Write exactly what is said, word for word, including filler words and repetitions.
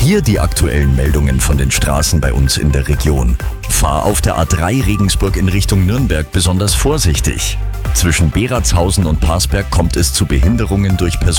Hier die aktuellen Meldungen von den Straßen bei uns in der Region. Fahr auf der A drei Regensburg in Richtung Nürnberg besonders vorsichtig. Zwischen Beratshausen und Parsberg kommt es zu Behinderungen durch Personen.